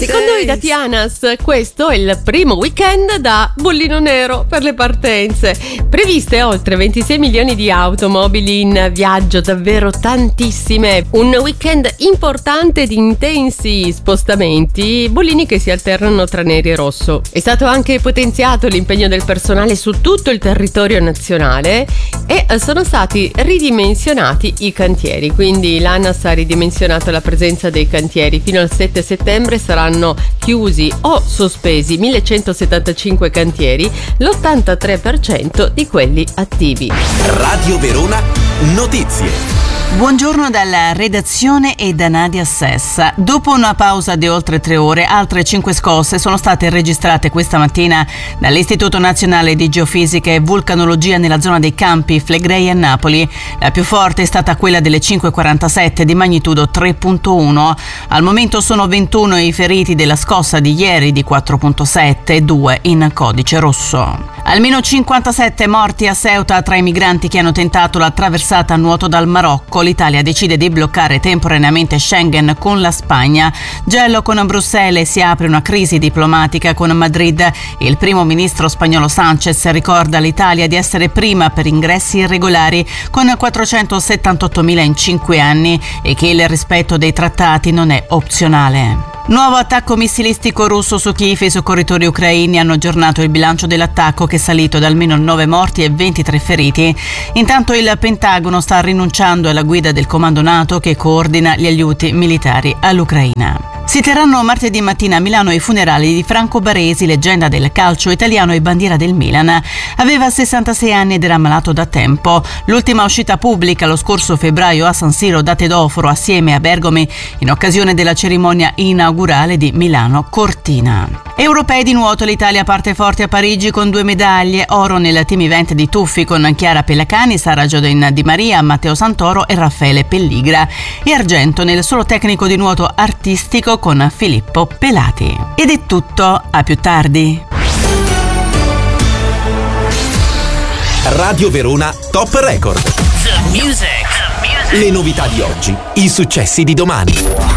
Secondo i dati ANAS, questo è il primo weekend da bollino nero per le partenze. Previste oltre 26 milioni di automobili in viaggio, davvero tantissime. Un weekend importante di intensi spostamenti, bollini che si alternano tra neri e rosso. È stato anche potenziato l'impegno del personale su tutto il territorio nazionale e sono stati ridimensionati i cantieri. Quindi l'ANAS ha ridimensionato la presenza dei cantieri. Fino al 7 settembre saranno chiusi o sospesi 1175 cantieri, l'83% di quelli attivi. Radio Verona Notizie. Buongiorno dalla redazione e da Nadia Sessa. Dopo una pausa di oltre 3 ore, altre 5 scosse sono state registrate questa mattina dall'Istituto Nazionale di Geofisica e Vulcanologia nella zona dei Campi Flegrei a Napoli. La più forte è stata quella delle 5:47 di magnitudo 3.1. Al momento sono 21 i feriti della scossa di ieri di 4.7 e 2 in codice rosso. Almeno 57 morti a Ceuta tra i migranti che hanno tentato la traversata a nuoto dal Marocco. L'Italia decide di bloccare temporaneamente Schengen con la Spagna. Gelo con Bruxelles, si apre una crisi diplomatica con Madrid. Il primo ministro spagnolo Sánchez ricorda l'Italia di essere prima per ingressi irregolari con 478.000 in 5 anni e che il rispetto dei trattati non è opzionale. Nuovo attacco missilistico russo su Kiev. I soccorritori ucraini hanno aggiornato il bilancio dell'attacco, che è salito da almeno 9 morti e 23 feriti. Intanto il Pentagono sta rinunciando alla guida del comando NATO che coordina gli aiuti militari all'Ucraina. Si terranno martedì mattina a Milano i funerali di Franco Baresi, leggenda del calcio italiano e bandiera del Milan. Aveva 66 anni ed era malato da tempo. L'ultima uscita pubblica lo scorso febbraio a San Siro da Tedoforo assieme a Bergomi in occasione della cerimonia inaugurale di Milano Cortina. Europei di nuoto, l'Italia parte forte a Parigi con 2 medaglie, oro nel team event di tuffi con Chiara Pellacani, Sara Giodin Di Maria, Matteo Santoro e Raffaele Pelligra, e argento nel solo tecnico di nuoto artistico con Filippo Pelati. Ed è tutto, a più tardi. Radio Verona Top Record. The music. Le novità di oggi, i successi di domani.